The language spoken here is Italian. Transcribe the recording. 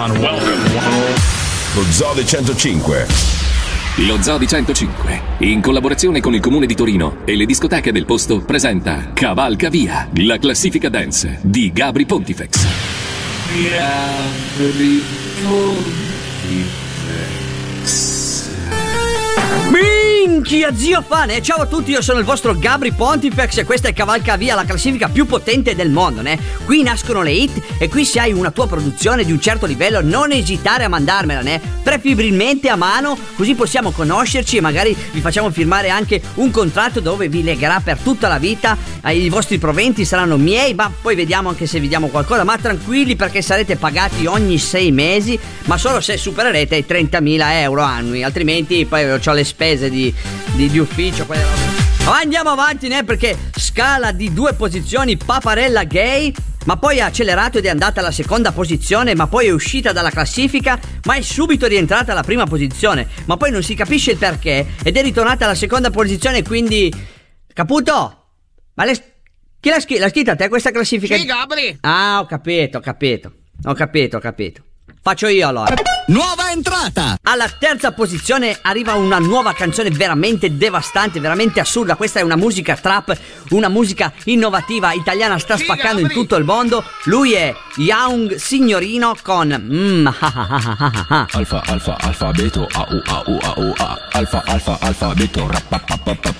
on, welcome. Lo Zoo di 105. Lo Zoo di 105, in collaborazione con il Comune di Torino e le discoteche del posto, presenta Cavalca Via, la classifica dance di Gabri Pontifex. Gabri Pontifex. Minchia zio Fane, ciao a tutti, io sono il vostro Gabri Pontifex e questa è Cavalca Via, la classifica più potente del mondo, né? Qui nascono le hit e qui se hai una tua produzione di un certo livello non esitare a mandarmela, né? Preferibilmente a mano, così possiamo conoscerci e magari vi facciamo firmare anche un contratto dove vi legherà per tutta la vita, i vostri proventi saranno miei, ma poi vediamo anche se vi diamo qualcosa, ma tranquilli perché sarete pagati ogni 6 mesi, ma solo se supererete i 30.000 euro annui, altrimenti poi ho le spese di ufficio, quelle robe. Ma andiamo avanti, né? Perché scala di 2 posizioni Paparella Gay, ma poi ha accelerato ed è andata alla seconda posizione, ma poi è uscita dalla classifica, ma è subito rientrata alla prima posizione, ma poi non si capisce il perché ed è ritornata alla seconda posizione, quindi Caputo? Ma chi l'ha scritta a te questa classifica? Sì, Gabri. Ah, ho capito. Faccio io allora. Nuova entrata! Alla terza posizione arriva una nuova canzone veramente devastante, veramente assurda. Questa è una musica trap, una musica innovativa, italiana, sta spaccando in tutto il mondo. Lui è Young Signorino con Alfa, beto, au, alfa, beto,